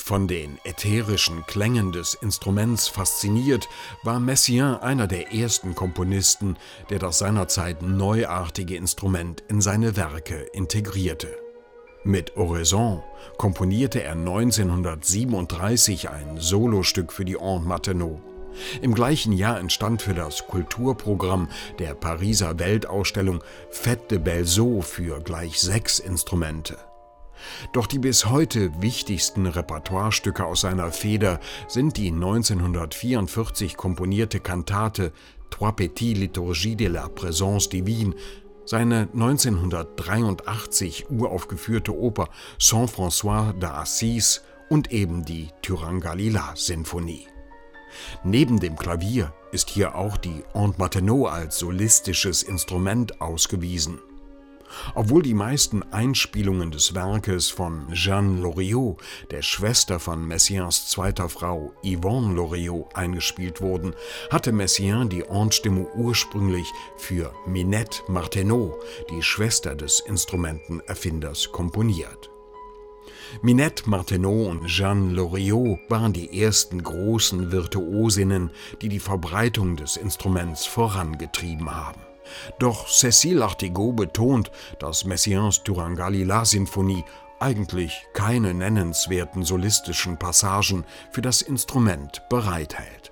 Von den ätherischen Klängen des Instruments fasziniert, war Messiaen einer der ersten Komponisten, der das seinerzeit neuartige Instrument in seine Werke integrierte. Mit Oraison komponierte er 1937 ein Solostück für die Ondes Martenot. Im gleichen Jahr entstand für das Kulturprogramm der Pariser Weltausstellung Fête de Belles Eaux für gleich 6 Instrumente. Doch die bis heute wichtigsten Repertoirestücke aus seiner Feder sind die 1944 komponierte Kantate Trois Petites Liturgies de la Présence Divine, seine 1983 uraufgeführte Oper Saint-François d'Assise und eben die Turangalila-Sinfonie. Neben dem Klavier ist hier auch die Ondes Martenot als solistisches Instrument ausgewiesen. Obwohl die meisten Einspielungen des Werkes von Jeanne Loriot, der Schwester von Messiaens zweiter Frau Yvonne Loriot, eingespielt wurden, hatte Messiaen die Endstimme ursprünglich für Minette Martenot, die Schwester des Instrumentenerfinders, komponiert. Minette Martenot und Jeanne Loriot waren die ersten großen Virtuosinnen, die die Verbreitung des Instruments vorangetrieben haben. Doch Cécile Artegot betont, dass Messiaens Turangalila-Sinfonie eigentlich keine nennenswerten solistischen Passagen für das Instrument bereithält.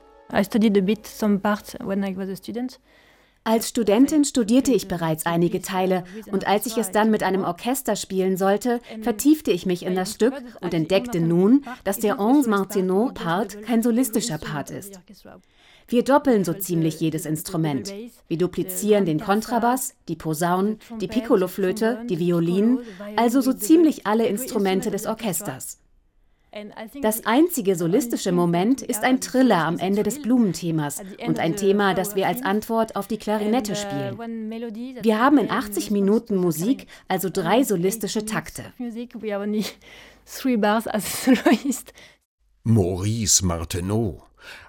Als Studentin studierte ich bereits einige Teile und als ich es dann mit einem Orchester spielen sollte, vertiefte ich mich in das Stück und entdeckte nun, dass der Ondes Martenot-Part kein solistischer Part ist. Wir doppeln so ziemlich jedes Instrument. Wir duplizieren den Kontrabass, die Posaunen, die Piccoloflöte, die Violinen, also so ziemlich alle Instrumente des Orchesters. Das einzige solistische Moment ist ein Triller am Ende des Blumenthemas und ein Thema, das wir als Antwort auf die Klarinette spielen. Wir haben in 80 Minuten Musik also 3 solistische Takte. Maurice Martenot,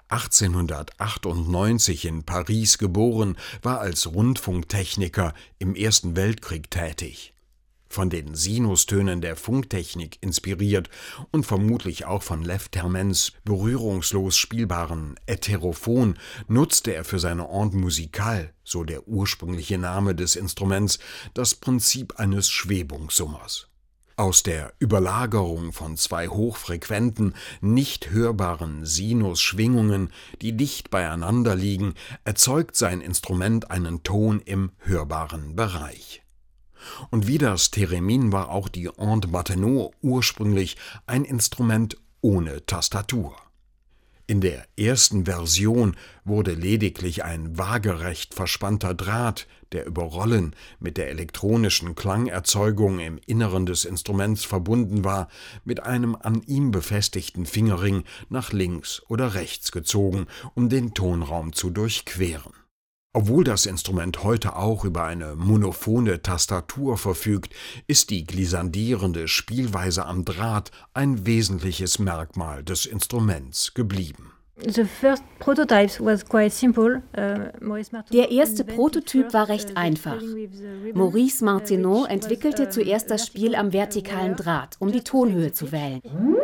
1898 in Paris geboren, war als Rundfunktechniker im Ersten Weltkrieg tätig. Von den Sinustönen der Funktechnik inspiriert und vermutlich auch von Lev Termens berührungslos spielbaren Heterophon nutzte er für seine Ondes musicales, so der ursprüngliche Name des Instruments, das Prinzip eines Schwebungssummers. Aus der Überlagerung von 2 hochfrequenten, nicht hörbaren Sinusschwingungen, die dicht beieinander liegen, erzeugt sein Instrument einen Ton im hörbaren Bereich. Und wie das Theremin war auch die Ondes Martenot ursprünglich ein Instrument ohne Tastatur. In der ersten Version wurde lediglich ein waagerecht verspannter Draht, der über Rollen mit der elektronischen Klangerzeugung im Inneren des Instruments verbunden war, mit einem an ihm befestigten Fingerring nach links oder rechts gezogen, um den Tonraum zu durchqueren. Obwohl das Instrument heute auch über eine monophone Tastatur verfügt, ist die glissandierende Spielweise am Draht ein wesentliches Merkmal des Instruments geblieben. Der erste Prototyp war recht einfach. Maurice Martenot entwickelte zuerst das Spiel am vertikalen Draht, um die Tonhöhe zu wählen.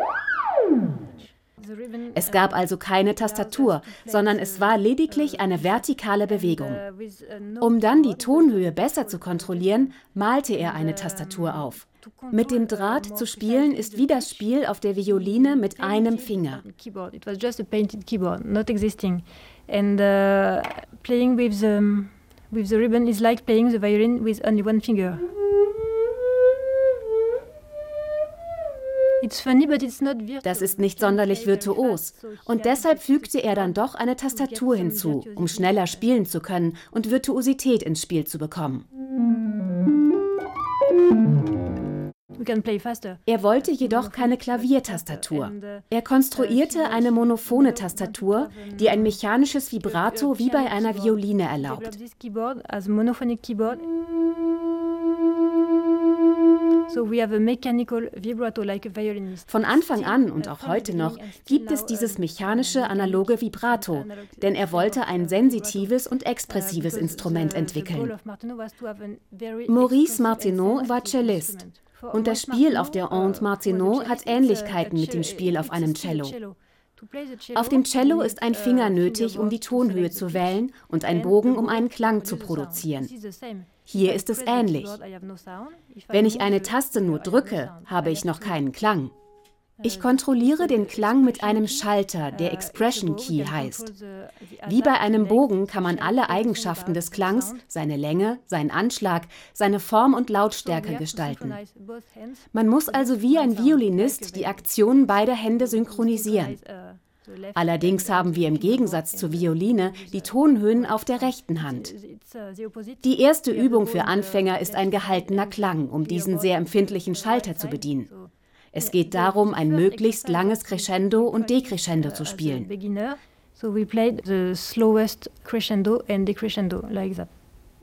Es gab also keine Tastatur, sondern es war lediglich eine vertikale Bewegung. Um dann die Tonhöhe besser zu kontrollieren, malte er eine Tastatur auf. Mit dem Draht zu spielen ist wie das Spiel auf der Violine mit einem Finger. Playing with the ribbon is like playing the violin with only one finger. Das ist nicht sonderlich virtuos. Und deshalb fügte er dann doch eine Tastatur hinzu, um schneller spielen zu können und Virtuosität ins Spiel zu bekommen. Er wollte jedoch keine Klaviertastatur. Er konstruierte eine monophone Tastatur, die ein mechanisches Vibrato wie bei einer Violine erlaubt. Von Anfang an und auch heute noch gibt es dieses mechanische analoge Vibrato, denn er wollte ein sensitives und expressives Instrument entwickeln. Maurice Martenot war Cellist. Und das Spiel auf der Onze Martineau hat Ähnlichkeiten mit dem Spiel auf einem Cello. Auf dem Cello ist ein Finger nötig, um die Tonhöhe zu wählen, und ein Bogen, um einen Klang zu produzieren. Hier ist es ähnlich. Wenn ich eine Taste nur drücke, habe ich noch keinen Klang. Ich kontrolliere den Klang mit einem Schalter, der Expression Key heißt. Wie bei einem Bogen kann man alle Eigenschaften des Klangs, seine Länge, seinen Anschlag, seine Form und Lautstärke gestalten. Man muss also wie ein Violinist die Aktionen beider Hände synchronisieren. Allerdings haben wir im Gegensatz zur Violine die Tonhöhen auf der rechten Hand. Die erste Übung für Anfänger ist ein gehaltener Klang, um diesen sehr empfindlichen Schalter zu bedienen. Es geht darum, ein möglichst langes Crescendo und Decrescendo zu spielen. So we played the slowest crescendo and decrescendo like that.